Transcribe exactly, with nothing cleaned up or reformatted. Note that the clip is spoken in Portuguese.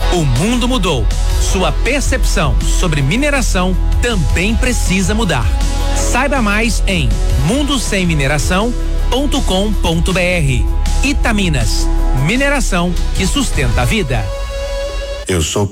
O mundo mudou. Sua percepção sobre mineração também precisa mudar. Saiba mais em mundo sem mineração ponto com ponto br. Itaminas, mineração que sustenta a vida. Eu sou